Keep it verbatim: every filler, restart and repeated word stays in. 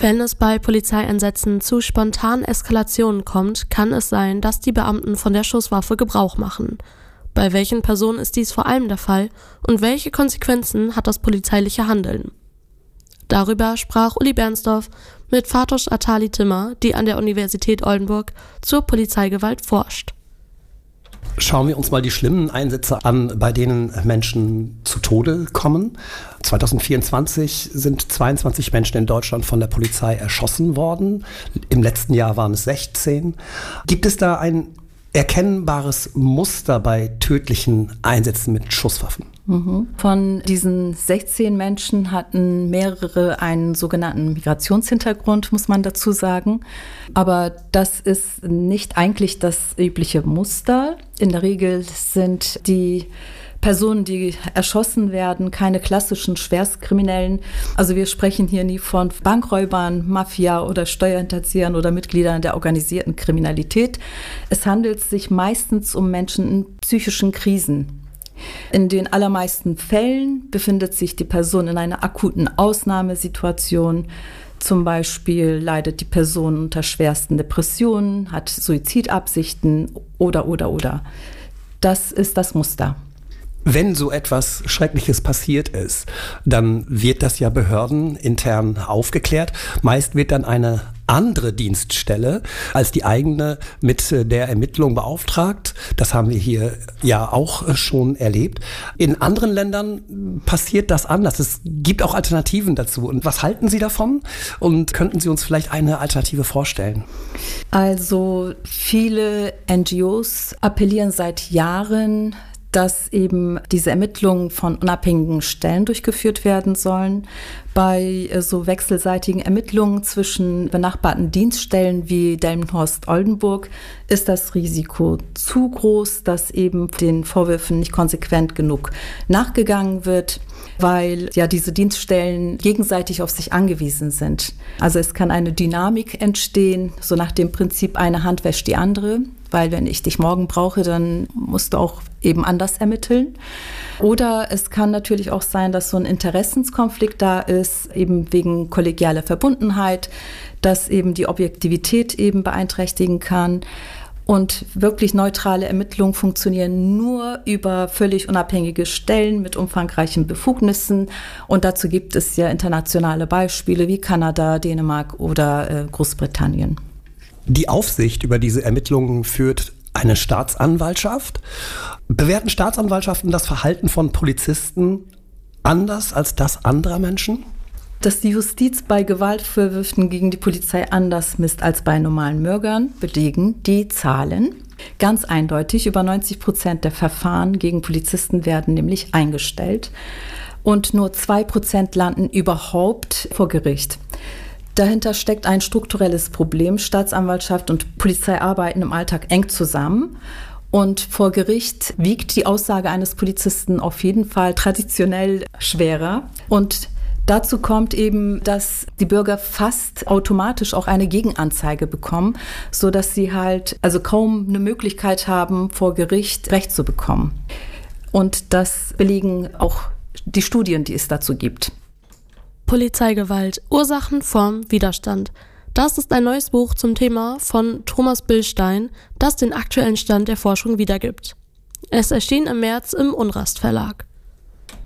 Wenn es bei Polizeieinsätzen zu spontanen Eskalationen kommt, kann es sein, dass die Beamten von der Schusswaffe Gebrauch machen. Bei welchen Personen ist dies vor allem der Fall und welche Konsequenzen hat das polizeiliche Handeln? Darüber sprach Uli Bernsdorf mit Fatosh Atali-Timmer, die an der Universität Oldenburg zur Polizeigewalt forscht. Schauen wir uns mal die schlimmen Einsätze an, bei denen Menschen zu Tode kommen. zwanzig vierundzwanzig sind zweiundzwanzig Menschen in Deutschland von der Polizei erschossen worden. Im letzten Jahr waren es sechzehn. Gibt es da ein erkennbares Muster bei tödlichen Einsätzen mit Schusswaffen? Mhm. Von diesen sechzehn Menschen hatten mehrere einen sogenannten Migrationshintergrund, muss man dazu sagen. Aber das ist nicht eigentlich das übliche Muster. In der Regel sind die Personen, die erschossen werden, keine klassischen Schwerstkriminellen. Also wir sprechen hier nie von Bankräubern, Mafia oder Steuerhinterziehern oder Mitgliedern der organisierten Kriminalität. Es handelt sich meistens um Menschen in psychischen Krisen. In den allermeisten Fällen befindet sich die Person in einer akuten Ausnahmesituation. Zum Beispiel leidet die Person unter schwersten Depressionen, hat Suizidabsichten oder, oder, oder. Das ist das Muster. Wenn so etwas Schreckliches passiert ist, dann wird das ja behördenintern aufgeklärt. Meist wird dann eine andere Dienststelle als die eigene mit der Ermittlung beauftragt. Das haben wir hier ja auch schon erlebt. In anderen Ländern passiert das anders. Es gibt auch Alternativen dazu. Und was halten Sie davon? Und könnten Sie uns vielleicht eine Alternative vorstellen? Also viele N G Os appellieren seit Jahren, dass eben diese Ermittlungen von unabhängigen Stellen durchgeführt werden sollen. Bei so wechselseitigen Ermittlungen zwischen benachbarten Dienststellen wie Delmenhorst-Oldenburg ist das Risiko zu groß, dass eben den Vorwürfen nicht konsequent genug nachgegangen wird, weil ja diese Dienststellen gegenseitig auf sich angewiesen sind. Also es kann eine Dynamik entstehen, so nach dem Prinzip, eine Hand wäscht die andere. Weil wenn ich dich morgen brauche, dann musst du auch eben anders ermitteln. Oder es kann natürlich auch sein, dass so ein Interessenskonflikt da ist, eben wegen kollegialer Verbundenheit, dass eben die Objektivität eben beeinträchtigen kann. Und wirklich neutrale Ermittlungen funktionieren nur über völlig unabhängige Stellen mit umfangreichen Befugnissen. Und dazu gibt es ja internationale Beispiele wie Kanada, Dänemark oder äh, Großbritannien. Die Aufsicht über diese Ermittlungen führt eine Staatsanwaltschaft. Bewerten Staatsanwaltschaften das Verhalten von Polizisten anders als das anderer Menschen? Dass die Justiz bei Gewaltvorwürfen gegen die Polizei anders misst als bei normalen Bürgern, belegen die Zahlen. Ganz eindeutig, über neunzig Prozent der Verfahren gegen Polizisten werden nämlich eingestellt. Und nur zwei Prozent landen überhaupt vor Gericht. Dahinter steckt ein strukturelles Problem. Staatsanwaltschaft und Polizei arbeiten im Alltag eng zusammen. Und vor Gericht wiegt die Aussage eines Polizisten auf jeden Fall traditionell schwerer. Und dazu kommt eben, dass die Bürger fast automatisch auch eine Gegenanzeige bekommen, sodass sie halt also kaum eine Möglichkeit haben, vor Gericht Recht zu bekommen. Und das belegen auch die Studien, die es dazu gibt. Polizeigewalt, Ursachen, Form, Widerstand. Das ist ein neues Buch zum Thema von Thomas Billstein, das den aktuellen Stand der Forschung wiedergibt. Es erschien im März im Unrast Verlag.